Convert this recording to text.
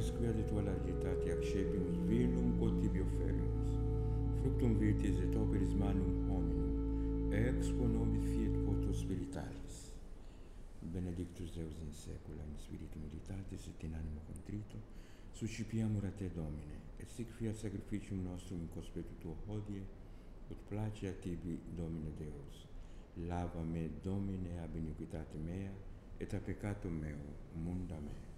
quia de tua largitate accepimus vinum quotibi offerimus. Fructum vitis et operis manum hominum, ex quo nobis fiet potus spiritualis. Benedictus Deus in saecula, in spiritu militatis et in animo contrito, suscipiamur a te, Domine, et sic fiat sacrificium nostrum in conspectu tuo hodie, ut place a tibi, Domine Deus. Lava me, Domine, ab iniquitate mea, et a peccatum meu, munda me.